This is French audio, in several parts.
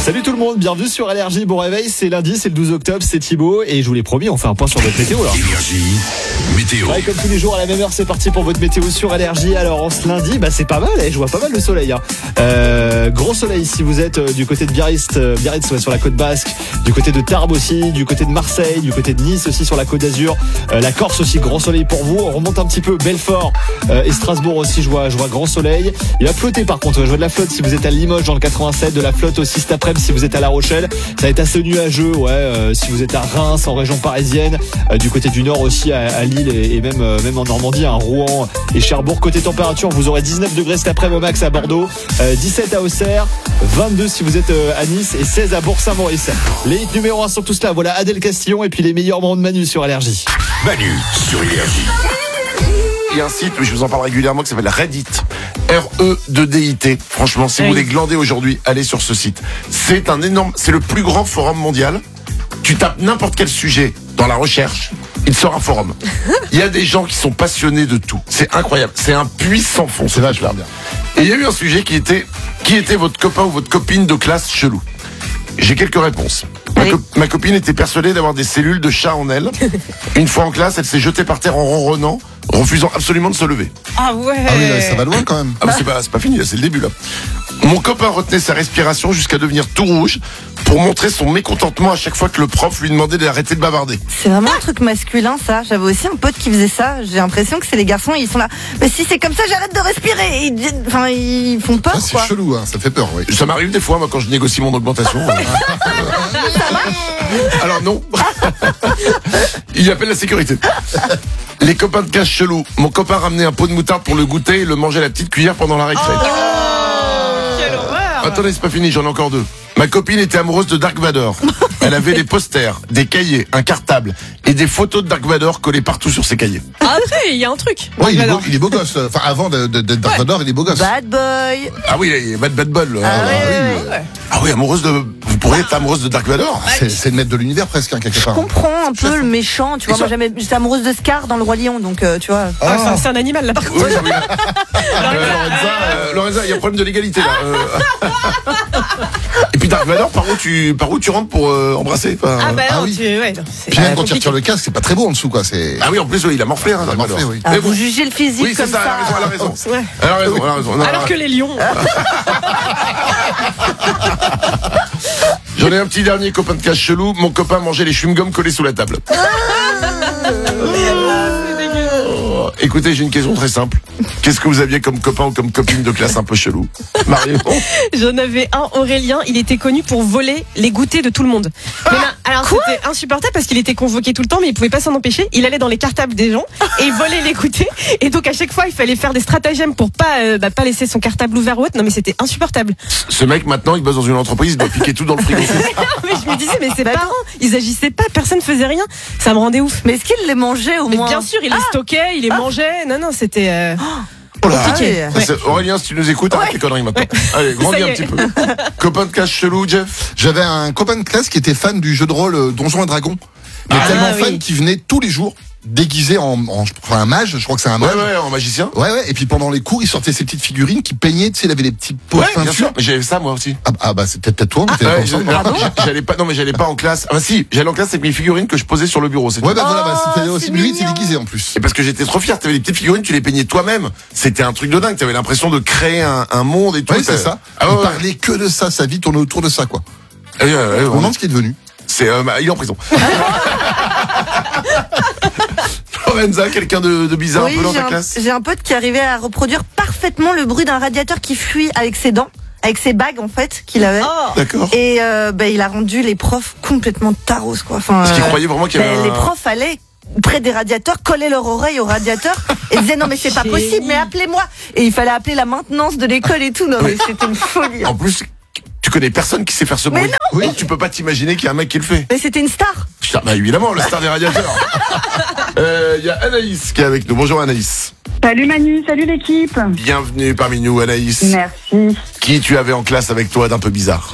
Salut tout le monde, bienvenue sur Allergie. Bon réveil, c'est lundi, c'est le 12 octobre, c'est Thibaut et je vous l'ai promis, on fait un point sur votre météo alors. Énergie, météo. Ouais, comme tous les jours à la même heure, c'est parti pour votre météo sur Allergie. Alors en ce lundi, c'est pas mal, je vois pas mal le soleil. Gros soleil si vous êtes du côté de Biarritz sur la côte basque, du côté de Tarbes aussi, du côté de Marseille, du côté de Nice aussi sur la côte d'Azur, la Corse aussi, grand soleil pour vous. On remonte un petit peu Belfort et Strasbourg aussi, je vois grand soleil. Il va flotter par contre, je vois de la flotte si vous êtes à Limoges dans le 87, de la flotte aussi cet après-midi si vous êtes à La Rochelle. Ça va être assez nuageux, si vous êtes à Reims en région parisienne, du côté du nord aussi à Lille et même en Normandie, à Rouen et Cherbourg. Côté température, vous aurez 19 degrés cet après-midi au max à Bordeaux, 17 à Auxerre, 22 si vous êtes à Nice et 16 à Bourg-Saint-Maurice. Les hits numéro 1 sur tout cela, voilà Adèle Castillon et puis les meilleurs moments de Manu sur Allergie. Manu sur Énergie. Il y a un site, je vous en parle régulièrement, qui s'appelle Reddit. R-E-D-I-T. Franchement, si vous voulez glander aujourd'hui, allez sur ce site. C'est le plus grand forum mondial. Tu tapes n'importe quel sujet dans la recherche, il te sort un forum. Il y a des gens qui sont passionnés de tout. C'est incroyable. C'est un puits sans fond. C'est vachement bien. Et il y a eu un sujet qui était votre copain ou votre copine de classe chelou. J'ai quelques réponses. Ma copine était persuadée d'avoir des cellules de chat en elle. Une fois en classe, elle s'est jetée par terre en ronronnant, refusant absolument de se lever. Ah ouais. Ah oui, là, ça va loin quand même. Ah, c'est pas fini, là, c'est le début là. Mon copain retenait sa respiration jusqu'à devenir tout rouge pour montrer son mécontentement à chaque fois que le prof lui demandait d'arrêter de bavarder. C'est vraiment un truc masculin, ça. J'avais aussi un pote qui faisait ça. J'ai l'impression que c'est les garçons, ils sont là. Mais si c'est comme ça, j'arrête de respirer. Ils font peur, C'est quoi. chelou, ça fait peur, oui. Ça m'arrive des fois, moi, quand je négocie mon augmentation. Alors non. Il appelle la sécurité. Les copains de casse chelou. Mon copain ramenait un pot de moutarde pour le goûter et le mangeait à la petite cuillère pendant la récré. Quelle horreur. Attendez, c'est pas fini, j'en ai encore deux. Ma copine était amoureuse de Dark Vador. Elle avait des posters, des cahiers, un cartable et des photos de Dark Vador collées partout sur ses cahiers. Après, il y a un truc. Oui, il est beau gosse. Enfin, avant d'être Dark Vador, il est beau gosse. Bad boy. Ah oui, il est bad bol. ouais. Ah oui, amoureuse de... Vous pourriez être amoureuse de Dark Vador? C'est le maître de l'univers presque, quelque Je part. comprends un peu le méchant, tu vois. Moi, j'étais amoureuse de Scar dans Le Roi Lion, donc tu vois. C'est un animal là par contre. Oui, oui. Lorenza, il y a un problème de l'égalité là. Et puis Dark Vador, par où tu rentres pour embrasser? Non, oui. c'est Puis même quand tu compliqué. retires le casque, c'est pas très beau en dessous, quoi. C'est. Ah oui, en plus, oui, il a morflé, Dark morflé, Vador. oui. Ah, Mais vous bon. jugez le physique Oui, c'est comme ça, ça. elle a raison. Ouais. Elle a raison. Non, Alors que les lions. J'en ai un petit dernier copain de casse chelou. Mon copain mangeait les chewing-gums collés sous la table. Écoutez, j'ai une question très simple. Qu'est-ce que vous aviez comme copain ou comme copine de classe un peu chelou? Marion? J'en avais un, Aurélien, il était connu pour voler les goûters de tout le monde. Alors c'était insupportable parce qu'il était convoqué tout le temps mais il pouvait pas s'en empêcher. Il allait dans les cartables des gens et il volait les goûters et donc à chaque fois il fallait faire des stratagèmes pour pas laisser son cartable ouvert ou autre. Non mais c'était insupportable. Ce mec maintenant il bosse dans une entreprise, il doit piquer tout dans le frigo. Mais je me disais mais ses parents, ils agissaient pas, personne faisait rien. Ça me rendait ouf. Mais est-ce qu'il les mangeait au Mais moins? bien sûr, il les stockait, il les mangeait. Non, c'était Oh là. compliqué. Ouais. Ça, Aurélien, si tu nous écoutes, arrête les conneries maintenant. Allez, grandis Ça y un est. petit peu. Copain de casse chelou, Jeff? J'avais un copain de classe qui était fan du jeu de rôle Donjons et Dragons. Mais tellement oui. fan qu'il venait tous les jours déguisé en un mage, je crois que c'est un mage. Ouais, en magicien. Ouais, et puis pendant les cours, il sortait ses petites figurines qui peignaient, tu sais, il avait des petits pots de Ouais, bien peinture. sûr. Mais j'avais ça moi aussi. Bah c'est peut-être toi, mais t'es Ouais, pas ensemble. j'allais pas en classe. Ah si, j'allais en classe avec mes figurines que je posais sur le bureau. C'est Ouais, tout. c'était c'est aussi lui, il s'est mignon. déguisé en plus. Et parce que j'étais trop fier, t'avais des petites figurines, tu les peignais toi-même. C'était un truc de dingue, t'avais l'impression de créer un monde et tout. Ouais, c'est ça. Ah Il ouais, parlait que de ça, sa vie tournait autour de ça, quoi. ouais. On se demande ce qu'il est devenu. Il est en prison. Lorenza, quelqu'un de bizarre un peu dans ta classe? J'ai un pote qui arrivait à reproduire parfaitement le bruit d'un radiateur qui fuit avec ses dents, avec ses bagues en fait qu'il avait. D'accord. Et il a rendu les profs complètement taros quoi. Enfin, Parce qu'il croyait vraiment qu'il y avait les profs allaient près des radiateurs, coller leur oreille au radiateur et disaient non mais c'est pas possible, mais appelez-moi. Et il fallait appeler la maintenance de l'école et tout. Non mais c'était une folie. En plus, tu connais personne qui sait faire ce bruit. Oui. Donc tu peux pas t'imaginer qu'il y a un mec qui le fait. Mais c'était une star. Putain, bah évidemment, le star des radiateurs. Il y a Anaïs qui est avec nous. Bonjour Anaïs. Salut Manu, salut l'équipe. Bienvenue parmi nous Anaïs. Merci. Qui tu avais en classe avec toi d'un peu bizarre?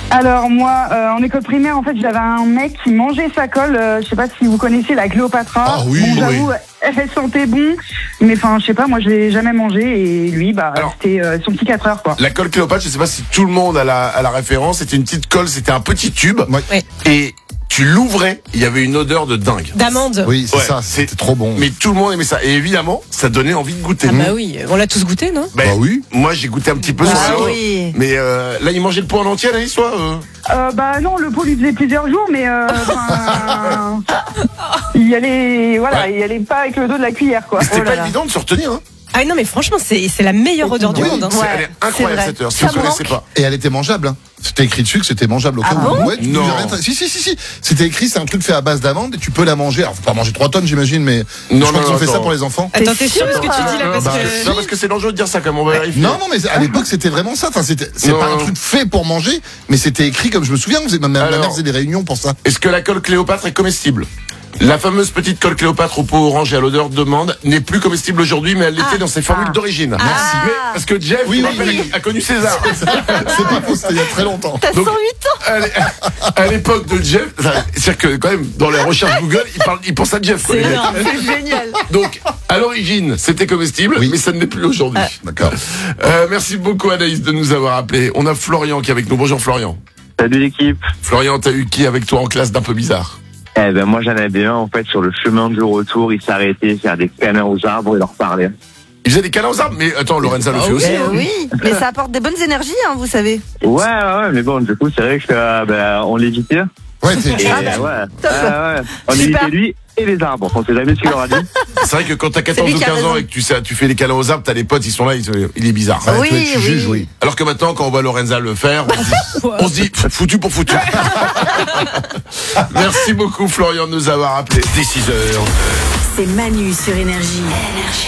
Alors moi, en école primaire, en fait, j'avais un mec qui mangeait sa colle. Je sais pas si vous connaissez la Cléopatra. Ah oui, bon, oui. j'avoue, elle sentait bon, mais enfin, je sais pas, moi, je l'ai jamais mangé et lui, Alors, c'était son petit 4 heures, quoi. La colle Cléopâtre, je sais pas si tout le monde a la référence. C'était une petite colle, c'était un petit tube. Ouais. Et tu l'ouvrais, il y avait une odeur de dingue. D'amande. Oui, c'est Ouais, ça, c'était trop bon. Mais tout le monde aimait ça. Et évidemment, ça donnait envie de goûter. Ah bah oui, on l'a tous goûté, non? Ben, Bah oui. Moi, j'ai goûté un petit peu sur Ah le oui. Mais là, il mangeait le pot en entier, Anaïs, toi Bah non, le pot lui faisait plusieurs jours, mais enfin, il allait, voilà, Ouais. il allait pas avec le dos de la cuillère, quoi. C'était Oh là pas là. évident de se retenir. Hein. Ah non, mais franchement, c'est la meilleure odeur du Oui. monde. Hein. C'est- Ouais, elle est c'est incroyable vrai. cette heure. Si Ça vous ne connaissez manque. pas. Et elle était mangeable. Hein. C'était écrit dessus que c'était mangeable au cas Ah où. bon Ouais, tu Non. pouvais rien tra- Si. C'était écrit, c'est un truc fait à base d'amande et tu peux la manger. Alors, faut pas manger 3 tonnes, j'imagine, mais Non, je crois non, qu'ils ont fait attends. ça pour les enfants. Attends, t'es sûr de ce que tu sûr, dis là? Parce bah, que... Non, parce que c'est dangereux de dire ça, comme on va vérifier. Non, mais à l'époque, c'était vraiment ça. Enfin, c'est Non. pas un truc fait pour manger, mais c'était écrit comme je me souviens. Ma mère Alors. faisait des réunions pour ça. Est-ce que la colle Cléopâtre est comestible? La fameuse petite colle Cléopâtre au pot orange et à l'odeur d'amande n'est plus comestible aujourd'hui, mais elle l'était dans ses formules d'origine. Merci. Mais parce que Jeff Oui, je rappelle, oui. a connu César. C'est pas faux, c'était il y a très longtemps. T'as 108 Donc- ans. À l'époque de Jeff, c'est-à-dire que quand même dans les recherches Google, il pense à Jeff. quoi. C'est énorme. C'est génial. Donc à l'origine, c'était comestible, Oui. mais ça ne l'est plus aujourd'hui. D'accord. Merci beaucoup Anaïs de nous avoir appelé. On a Florian qui est avec nous. Bonjour Florian. Salut l'équipe. Florian, t'as eu qui avec toi en classe d'un peu bizarre? Eh ben moi j'en avais un en fait sur le chemin du retour, il s'arrêtait faire des câlins aux arbres et leur parlait. Il faisait des câlins aux arbres, mais attends, Lorenza le fait aussi. hein. Oui, mais ça apporte des bonnes énergies, hein, vous savez. Ouais, mais bon du coup c'est vrai que on l'évitait. Ouais, Et on Super. évitait lui et les arbres. On sait jamais ce qu'il leur a dit. C'est vrai que quand t'as 14 lui ou qui a 15 ans raison. et que tu fais les câlins aux arbres, t'as les potes, ils sont là, il est bizarre. Ouais, Oui, tu oui. juges, oui. Alors que maintenant, quand on voit Lorenza le faire, on se dit foutu pour foutu. Merci beaucoup Florian de nous avoir appelés. Dès 6h, C'est Manu sur Énergie.